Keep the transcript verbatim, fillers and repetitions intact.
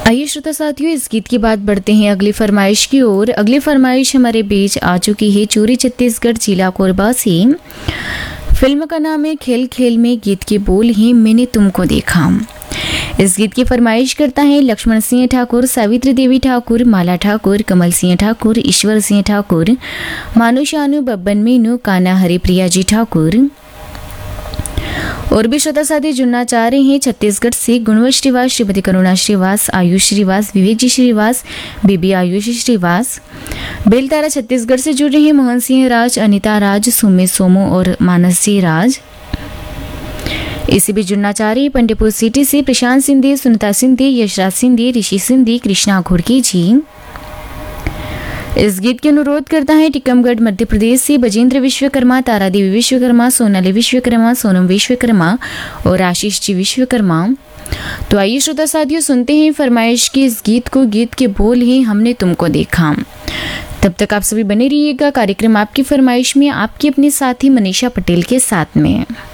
आइए श्रोता साथियों, इस गीत के बाद बढ़ते हैं अगली फरमाइश की ओर। अगली फरमाइश हमारे बीच आ चुकी है चूरी छत्तीसगढ़ जिला कोरबा से। फिल्म का नाम है खेल खेल में, गीत के बोल हैं मैंने तुमको देखा। इस गीत की फरमाइश करता है लक्ष्मण सिंह ठाकुर, सावित्री देवी ठाकुर, माला ठाकुर, कमल सिंह ठाकुर, ईश्वर सिंह ठाकुर, मानु शानु, बब्बन मीनू, काना हरिप्रिया जी ठाकुर। और भी श्रोता साथी जुड़ना चाह रहे हैं छत्तीसगढ़ से गुणवंत श्रीवास, श्रीमती करुणा श्रीवास, आयुष श्रीवास, विवेक जी श्रीवास, बीबी आयुष श्रीवास। बेलतारा छत्तीसगढ़ से जुड़ रहे हैं मोहन सिंह राज, अनिता राज, सुमे सोमो और मानस जी राज। इसे भी जुड़ना चाह रही है पंडेपुर सिटी से प्रशांत सिंधे, सुनीता सिंधे, यशराज सिंधे, ऋषि सिंधे, कृष्णा घुड़की जी। इस गीत के अनुरोध करता है टीकमगढ़ मध्य प्रदेश से बजेंद्र विश्वकर्मा, तारादेवी विश्वकर्मा, सोनाली विश्वकर्मा, सोनम विश्वकर्मा और आशीष जी विश्वकर्मा। तो आइए श्रोता साथियों सुनते हैं फरमाइश की इस गीत को। गीत के बोल हैं हमने तुमको देखा। तब तक आप सभी बने रहिएगा कार्यक्रम आपकी फरमाइश में आपकी अपनी साथी मनीषा पटेल के साथ में।